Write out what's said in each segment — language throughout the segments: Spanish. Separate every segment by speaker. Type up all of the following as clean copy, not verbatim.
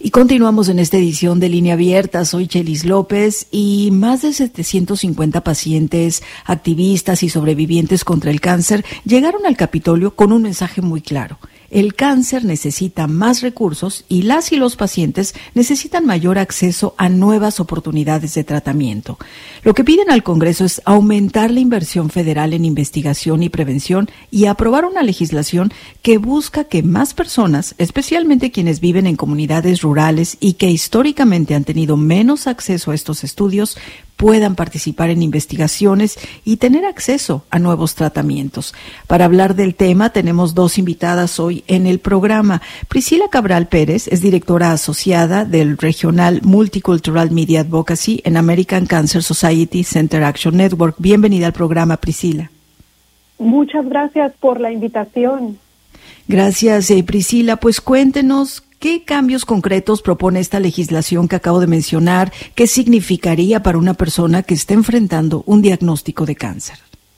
Speaker 1: Y continuamos en esta edición de Línea Abierta. Soy Chelis López y más de 750 pacientes, activistas y sobrevivientes contra el cáncer llegaron al Capitolio con un mensaje muy claro. El cáncer necesita más recursos y las y los pacientes necesitan mayor acceso a nuevas oportunidades de tratamiento. Lo que piden al Congreso es aumentar la inversión federal en investigación y prevención y aprobar una legislación que busca que más personas, especialmente quienes viven en comunidades rurales y que históricamente han tenido menos acceso a estos estudios, puedan participar en investigaciones y tener acceso a nuevos tratamientos. Para hablar del tema, tenemos dos invitadas hoy en el programa. Priscila Cabral Pérez es directora asociada del Regional Multicultural Media Advocacy en American Cancer Society Center Action Network. Bienvenida al programa, Priscila.
Speaker 2: Muchas gracias por la invitación.
Speaker 1: Gracias, Priscila. Pues cuéntenos, ¿qué cambios concretos propone esta legislación que acabo de mencionar? ¿Qué significaría para una persona que esté enfrentando un diagnóstico de cáncer?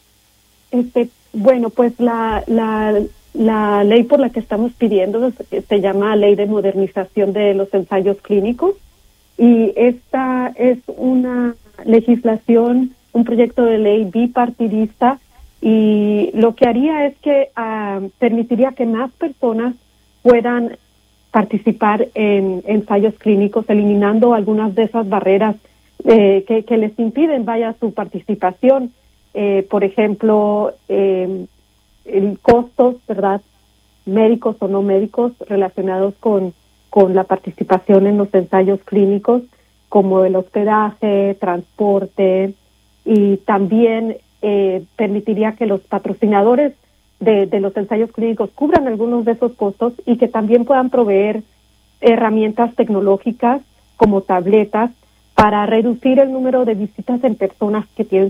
Speaker 2: Bueno, pues la ley por la que estamos pidiendo se llama Ley de Modernización de los Ensayos Clínicos, y esta es una legislación, un proyecto de ley bipartidista, y lo que haría es que permitiría que más personas puedan participar en ensayos clínicos, eliminando algunas de esas barreras que les impiden su participación. Por ejemplo, costos, ¿verdad?, médicos o no médicos relacionados con la participación en los ensayos clínicos, como el hospedaje, transporte, y también permitiría que los patrocinadores de los ensayos clínicos cubran algunos de esos costos y que también puedan proveer herramientas tecnológicas como tabletas para reducir el número de visitas en personas que tienen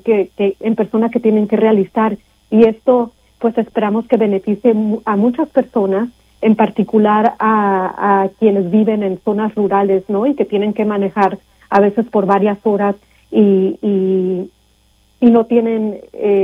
Speaker 2: que realizar, y esto pues esperamos que beneficie a muchas personas, en particular a quienes viven en zonas rurales, ¿no?, y que tienen que manejar a veces por varias horas y no tienen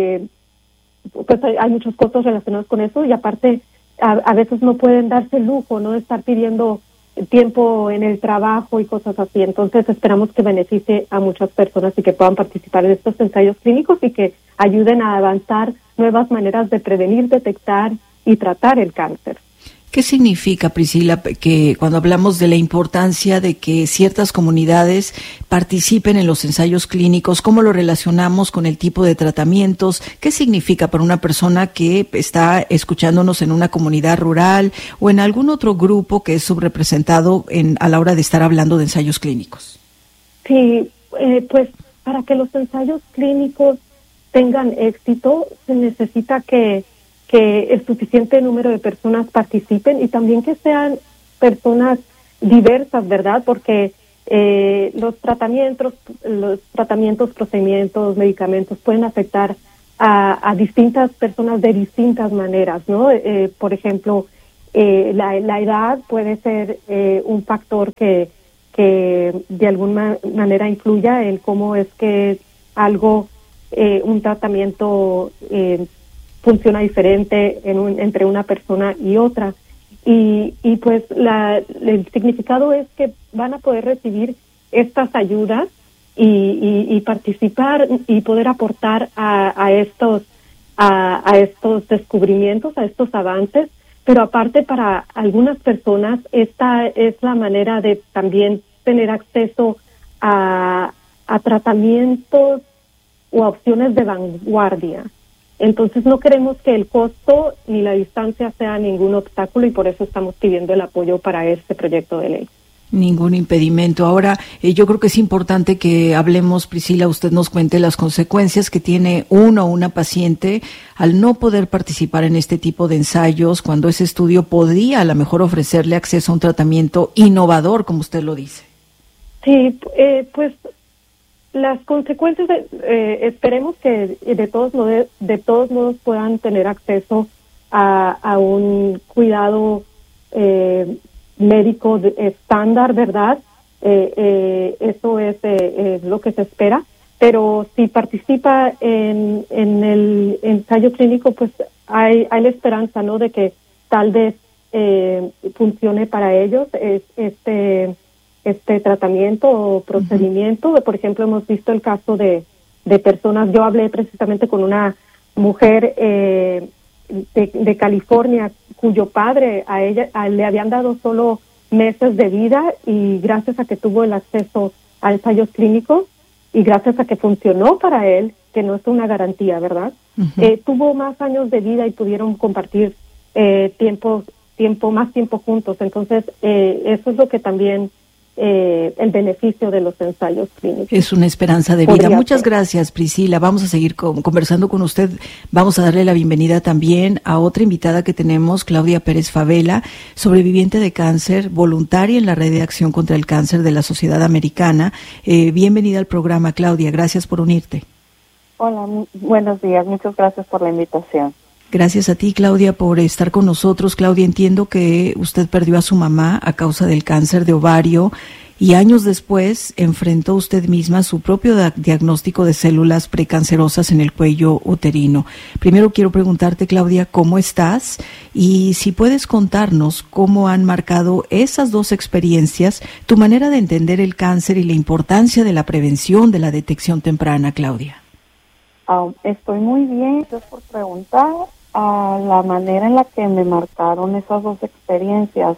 Speaker 2: pues hay muchos costos relacionados con eso, y aparte a veces no pueden darse el lujo, ¿no?, de estar pidiendo tiempo en el trabajo y cosas así. Entonces esperamos que beneficie a muchas personas y que puedan participar en estos ensayos clínicos y que ayuden a avanzar nuevas maneras de prevenir, detectar y tratar el cáncer.
Speaker 1: ¿Qué significa, Priscila, que cuando hablamos de la importancia de que ciertas comunidades participen en los ensayos clínicos, cómo lo relacionamos con el tipo de tratamientos? ¿Qué significa para una persona que está escuchándonos en una comunidad rural o en algún otro grupo que es subrepresentado a la hora de estar hablando de ensayos clínicos?
Speaker 2: Sí, pues para que los ensayos clínicos tengan éxito se necesita que el suficiente número de personas participen y también que sean personas diversas, ¿verdad? Porque los tratamientos, procedimientos, medicamentos pueden afectar a distintas personas de distintas maneras, ¿no? Por ejemplo, la edad puede ser un factor que de alguna manera influya en cómo es que un tratamiento funciona diferente entre una persona y otra, y pues el significado es que van a poder recibir estas ayudas y participar y poder aportar a estos descubrimientos, a estos avances. Pero aparte, para algunas personas esta es la manera de también tener acceso a tratamientos o a opciones de vanguardia. Entonces no queremos que el costo ni la distancia sea ningún obstáculo, y por eso estamos pidiendo el apoyo para este proyecto de ley.
Speaker 1: Ningún impedimento. Ahora, yo creo que es importante que hablemos, Priscila, usted nos cuente las consecuencias que tiene uno o una paciente al no poder participar en este tipo de ensayos, cuando ese estudio podría a lo mejor ofrecerle acceso a un tratamiento innovador, como usted lo dice.
Speaker 2: Sí, pues las consecuencias, esperemos que de todos modos puedan tener acceso a un cuidado médico estándar, ¿verdad? Eso es lo que se espera. Pero si participa en el ensayo clínico, pues hay la esperanza, ¿no?, de que tal vez funcione para ellos este tratamiento o procedimiento. Por ejemplo, hemos visto el caso de personas. Yo hablé precisamente con una mujer de California cuyo padre le habían dado solo meses de vida, y gracias a que tuvo el acceso a ensayos clínicos y gracias a que funcionó para él, que no es una garantía, ¿verdad? Tuvo más años de vida y pudieron compartir más tiempo juntos. Entonces, eso es lo que también el beneficio de los ensayos clínicos.
Speaker 1: Es una esperanza de vida. Muchas gracias, Priscila. Vamos a seguir conversando con usted. Vamos a darle la bienvenida también a otra invitada que tenemos, Claudia Pérez Favela, sobreviviente de cáncer, voluntaria en la Red de Acción contra el Cáncer de la Sociedad Americana. Bienvenida al programa, Claudia. Gracias por unirte.
Speaker 3: Hola, buenos días. Muchas gracias por la invitación.
Speaker 1: Gracias a ti, Claudia, por estar con nosotros. Claudia, entiendo que usted perdió a su mamá a causa del cáncer de ovario y años después enfrentó usted misma su propio diagnóstico de células precancerosas en el cuello uterino. Primero quiero preguntarte, Claudia, ¿cómo estás? Y si puedes contarnos cómo han marcado esas dos experiencias tu manera de entender el cáncer y la importancia de la prevención, de la detección temprana, Claudia.
Speaker 3: Estoy muy bien, gracias por preguntar. La manera en la que me marcaron esas dos experiencias.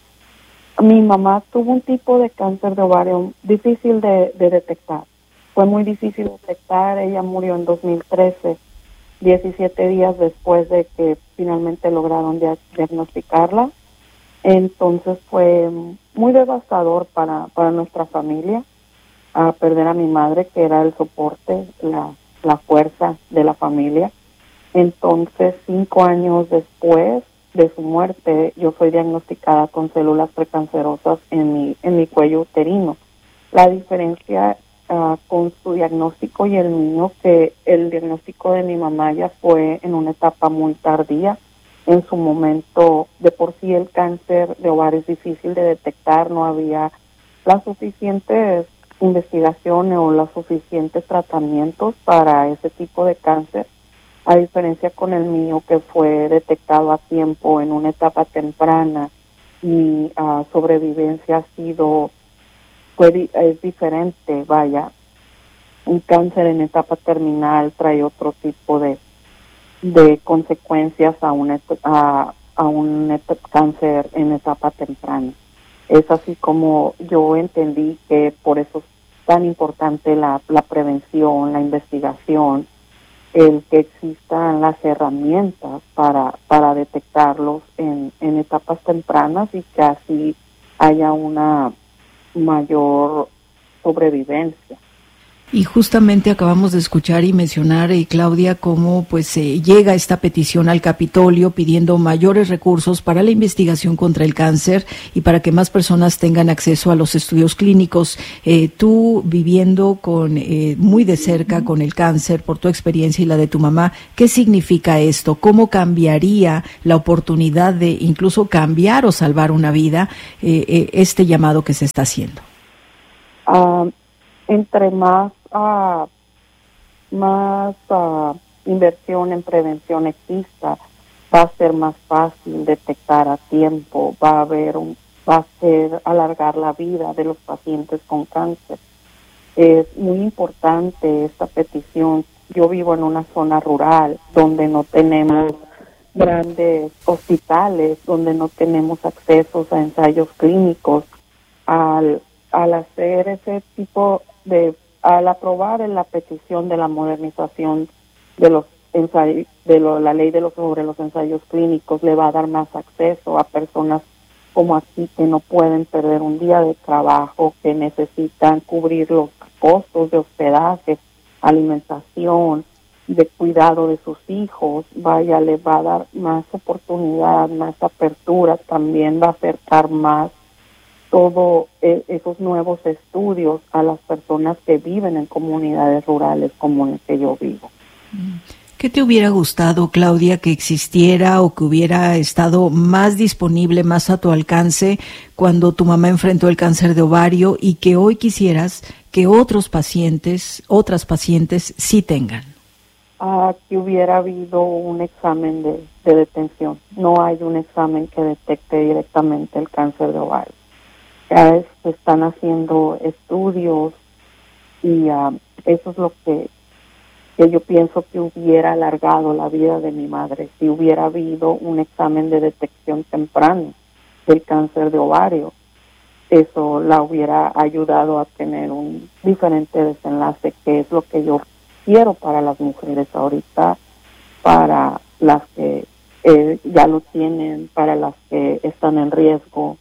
Speaker 3: Mi mamá tuvo un tipo de cáncer de ovario difícil de detectar. Fue muy difícil de detectar. Ella murió en 2013, 17 días después de que finalmente lograron diagnosticarla. Entonces fue muy devastador para nuestra familia perder a mi madre, que era el soporte, la fuerza de la familia. Entonces, 5 años después de su muerte, yo fui diagnosticada con células precancerosas en mi cuello uterino. La diferencia con su diagnóstico y el mío, que el diagnóstico de mi mamá ya fue en una etapa muy tardía. En su momento, de por sí el cáncer de ovario es difícil de detectar, no había las suficientes investigaciones o los suficientes tratamientos para ese tipo de cáncer, a diferencia con el mío, que fue detectado a tiempo en una etapa temprana, y sobrevivencia es diferente. Vaya, un cáncer en etapa terminal trae otro tipo de consecuencias a un cáncer en etapa temprana. Es así como yo entendí que por eso es tan importante la prevención, la investigación, el que existan las herramientas para detectarlos en etapas tempranas, y que así haya una mayor sobrevivencia.
Speaker 1: Y justamente acabamos de escuchar y mencionar, Claudia, cómo llega esta petición al Capitolio pidiendo mayores recursos para la investigación contra el cáncer y para que más personas tengan acceso a los estudios clínicos. Tú, viviendo muy de cerca con el cáncer, por tu experiencia y la de tu mamá, ¿qué significa esto? ¿Cómo cambiaría la oportunidad de incluso cambiar o salvar una vida este llamado que se está haciendo?
Speaker 3: Entre más inversión en prevención exista, va a ser más fácil detectar a tiempo, va a ser alargar la vida de los pacientes con cáncer. Es muy importante esta petición. Yo vivo en una zona rural donde no tenemos grandes hospitales, donde no tenemos accesos a ensayos clínicos. Al hacer ese tipo al aprobar en la petición de la modernización de los ensayos, la ley sobre los ensayos clínicos, le va a dar más acceso a personas como aquí, que no pueden perder un día de trabajo, que necesitan cubrir los costos de hospedaje, alimentación, de cuidado de sus hijos. Vaya, le va a dar más oportunidad, más apertura, también va a acercar más todos esos nuevos estudios a las personas que viven en comunidades rurales como en las que yo vivo.
Speaker 1: ¿Qué te hubiera gustado, Claudia, que existiera o que hubiera estado más disponible, más a tu alcance cuando tu mamá enfrentó el cáncer de ovario, y que hoy quisieras que otras pacientes sí tengan?
Speaker 3: que hubiera habido un examen de detención. No hay un examen que detecte directamente el cáncer de ovario. Ya se están haciendo estudios y eso es lo que yo pienso que hubiera alargado la vida de mi madre si hubiera habido un examen de detección temprano del cáncer de ovario. Eso la hubiera ayudado a tener un diferente desenlace, que es lo que yo quiero para las mujeres ahorita, para las que ya lo tienen, para las que están en riesgo,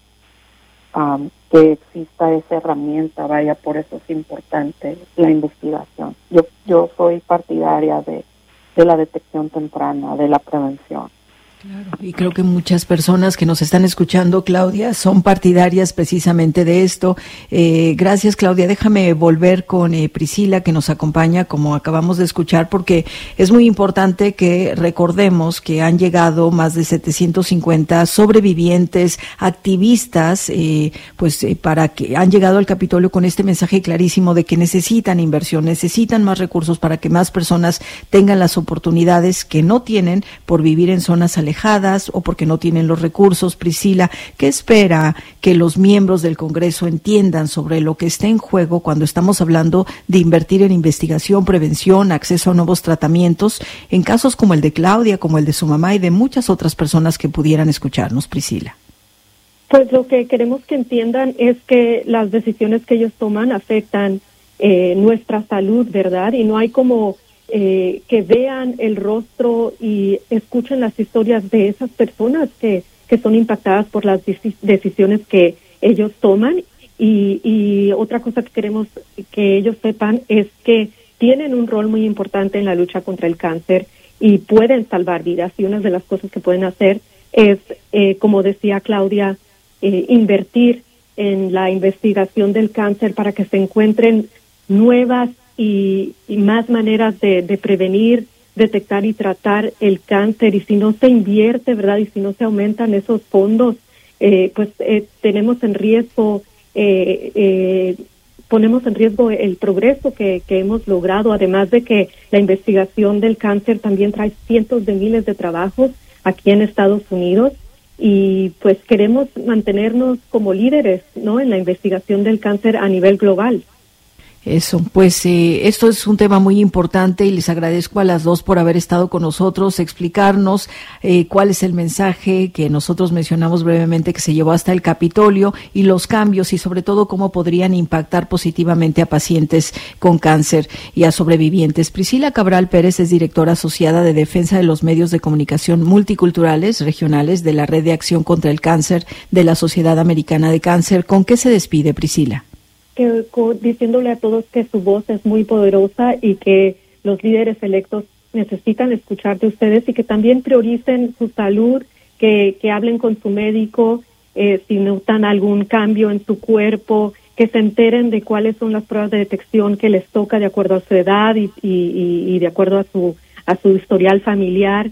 Speaker 3: que exista esa herramienta. Vaya, por eso es importante la investigación. Yo soy partidaria de la detección temprana, de la prevención.
Speaker 1: Claro, y creo que muchas personas que nos están escuchando, Claudia, son partidarias precisamente de esto. Gracias, Claudia. Déjame volver con Priscila, que nos acompaña, como acabamos de escuchar, porque es muy importante que recordemos que han llegado más de 750 sobrevivientes, activistas, para que han llegado al Capitolio con este mensaje clarísimo de que necesitan inversión, necesitan más recursos para que más personas tengan las oportunidades que no tienen por vivir en zonas alejadas o porque no tienen los recursos. Priscila, ¿qué espera que los miembros del Congreso entiendan sobre lo que está en juego cuando estamos hablando de invertir en investigación, prevención, acceso a nuevos tratamientos, en casos como el de Claudia, como el de su mamá y de muchas otras personas que pudieran escucharnos, Priscila?
Speaker 2: Pues lo que queremos que entiendan es que las decisiones que ellos toman afectan nuestra salud, ¿verdad? Y no hay como que vean el rostro y escuchen las historias de esas personas que son impactadas por las decisiones que ellos toman. Y otra cosa que queremos que ellos sepan es que tienen un rol muy importante en la lucha contra el cáncer y pueden salvar vidas. Y una de las cosas que pueden hacer es, como decía Claudia, invertir en la investigación del cáncer para que se encuentren nuevas y más maneras de prevenir, detectar y tratar el cáncer. Y si no se invierte, ¿verdad?, y si no se aumentan esos fondos, tenemos en riesgo, ponemos en riesgo el progreso que hemos logrado, además de que la investigación del cáncer también trae cientos de miles de trabajos aquí en Estados Unidos. Y pues queremos mantenernos como líderes, ¿no?, en la investigación del cáncer a nivel global.
Speaker 1: Eso, pues esto es un tema muy importante y les agradezco a las dos por haber estado con nosotros, explicarnos cuál es el mensaje que nosotros mencionamos brevemente que se llevó hasta el Capitolio y los cambios y sobre todo cómo podrían impactar positivamente a pacientes con cáncer y a sobrevivientes. Priscila Cabral Pérez es directora asociada de Defensa de los Medios de Comunicación Multiculturales Regionales de la Red de Acción contra el Cáncer de la Sociedad Americana de Cáncer. ¿Con qué se despide, Priscila?
Speaker 2: Diciéndole a todos que su voz es muy poderosa y que los líderes electos necesitan escuchar de ustedes y que también prioricen su salud, que hablen con su médico si notan algún cambio en su cuerpo, que se enteren de cuáles son las pruebas de detección que les toca de acuerdo a su edad y de acuerdo a su historial familiar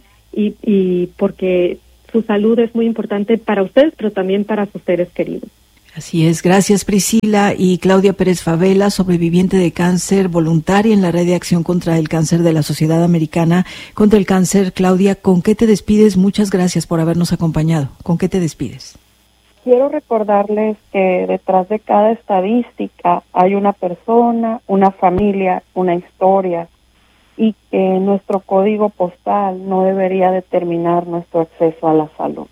Speaker 2: y porque su salud es muy importante para ustedes, pero también para sus seres queridos.
Speaker 1: Así es, gracias Priscila. Y Claudia Pérez Favela, sobreviviente de cáncer, voluntaria en la Red de Acción contra el Cáncer de la Sociedad Americana contra el Cáncer. Claudia, ¿con qué te despides? Muchas gracias por habernos acompañado. ¿Con qué te despides?
Speaker 3: Quiero recordarles que detrás de cada estadística hay una persona, una familia, una historia, y que nuestro código postal no debería determinar nuestro acceso a la salud.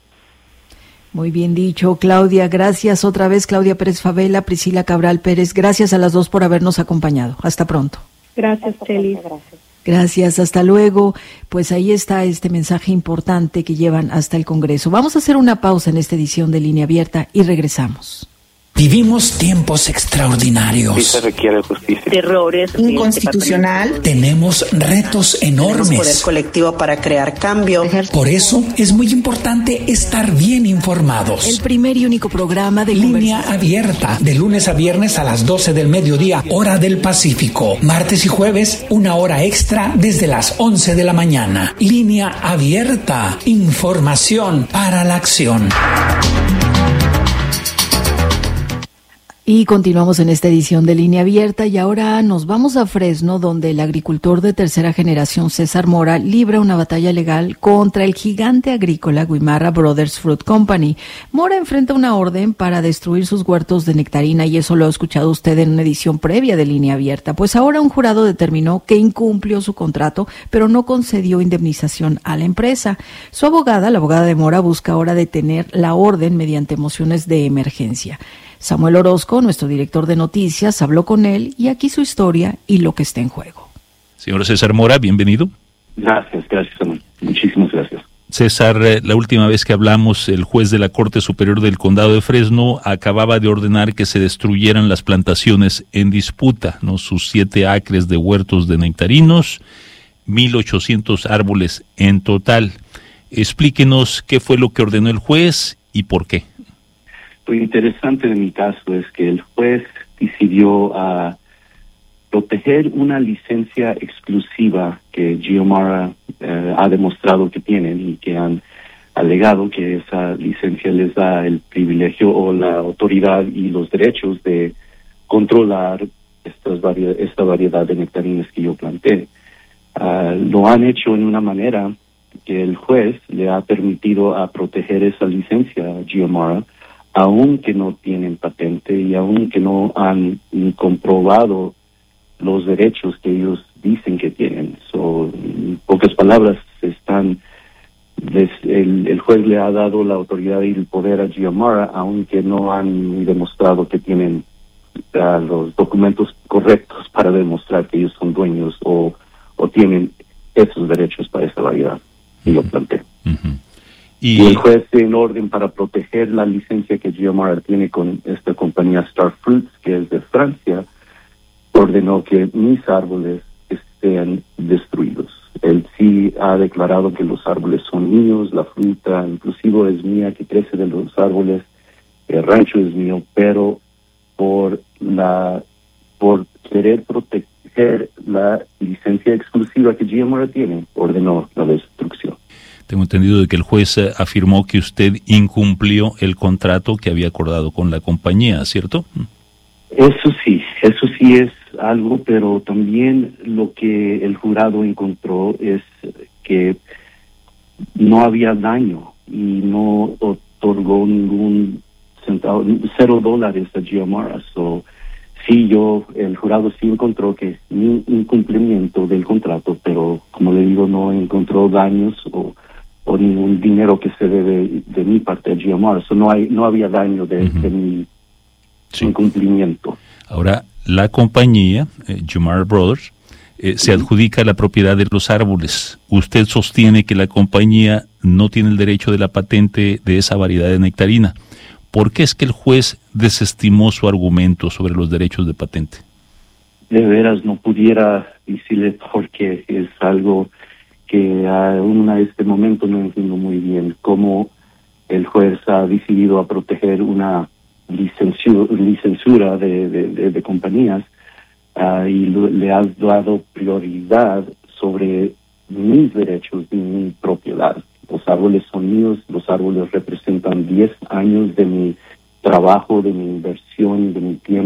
Speaker 1: Muy bien dicho, Claudia. Gracias otra vez, Claudia Pérez Favela, Priscila Cabral Pérez. Gracias a las dos por habernos acompañado. Hasta pronto.
Speaker 2: Gracias, Cheli.
Speaker 1: Gracias, hasta luego. Pues ahí está este mensaje importante que llevan hasta el Congreso. Vamos a hacer una pausa en esta edición de Línea Abierta y regresamos.
Speaker 4: Vivimos tiempos extraordinarios.
Speaker 5: Sí se requiere justicia.
Speaker 6: Errores
Speaker 7: inconstitucional.
Speaker 4: Tenemos retos enormes.
Speaker 6: Tenemos poder colectivo para crear cambio.
Speaker 4: Por eso es muy importante estar bien informados.
Speaker 1: El primer y único programa de
Speaker 4: Línea Abierta, de lunes a viernes a las 12 del mediodía, hora del Pacífico. Martes y jueves, una hora extra desde las 11 de la mañana. Línea Abierta, información para la acción.
Speaker 1: Y continuamos en esta edición de Línea Abierta y ahora nos vamos a Fresno, donde el agricultor de tercera generación César Mora libra una batalla legal contra el gigante agrícola Guimarra Brothers Fruit Company. Mora enfrenta una orden para destruir sus huertos de nectarina y eso lo ha escuchado usted en una edición previa de Línea Abierta. Pues ahora un jurado determinó que incumplió su contrato, pero no concedió indemnización a la empresa. Su abogada, la abogada de Mora, busca ahora detener la orden mediante mociones de emergencia. Samuel Orozco, nuestro director de noticias, habló con él y aquí su historia y lo que está en juego.
Speaker 5: Señor César Mora, bienvenido.
Speaker 7: Gracias, Samuel. Muchísimas gracias.
Speaker 5: César, la última vez que hablamos, el juez de la Corte Superior del Condado de Fresno acababa de ordenar que se destruyeran las plantaciones en disputa, ¿no? Sus 7 acres de huertos de nectarinos, 1,800 árboles en total. Explíquenos qué fue lo que ordenó el juez y por qué.
Speaker 7: Lo interesante de mi caso es que el juez decidió proteger una licencia exclusiva que Guimarra ha demostrado que tienen y que han alegado que esa licencia les da el privilegio o la autoridad y los derechos de controlar esta variedad de nectarinas que yo planté. Lo han hecho en una manera que el juez le ha permitido a proteger esa licencia a Guimarra, aunque no tienen patente y aunque no han comprobado los derechos que ellos dicen que tienen. En pocas palabras, el juez le ha dado la autoridad y el poder a Guimarra, aunque no han demostrado que tienen los documentos correctos para demostrar que ellos son dueños o tienen esos derechos para esa variedad que yo planteé.
Speaker 5: Uh-huh.
Speaker 7: Y el juez, en orden para proteger la licencia que Guimarra tiene con esta compañía Star Fruits, que es de Francia, ordenó que mis árboles estén destruidos. Él sí ha declarado que los árboles son míos, la fruta inclusive es mía que crece de los árboles, el rancho es mío, pero por querer proteger la licencia exclusiva que Guimarra tiene, ordenó la destrucción.
Speaker 5: Tengo entendido de que el juez afirmó que usted incumplió el contrato que había acordado con la compañía, ¿cierto?
Speaker 7: Eso sí es algo, pero también lo que el jurado encontró es que no había daño y no otorgó ningún centavo, $0 a Guimarra. El jurado sí encontró que mi incumplimiento del contrato, pero como le digo, no encontró daños o ningún dinero que se debe de mi parte a Guimarra. No había daño de mi incumplimiento.
Speaker 5: Ahora, la compañía, Guimarra Brothers, se adjudica la propiedad de los árboles. Usted sostiene que la compañía no tiene el derecho de la patente de esa variedad de nectarina. ¿Por qué es que el juez desestimó su argumento sobre los derechos de patente?
Speaker 7: De veras no pudiera decirle porque es algo que aún a este momento no entiendo muy bien cómo el juez ha decidido a proteger una licenciura de compañías y le ha dado prioridad sobre mis derechos y mi propiedad. Los árboles son míos, los árboles representan 10 años de mi trabajo, de mi inversión, de mi tiempo.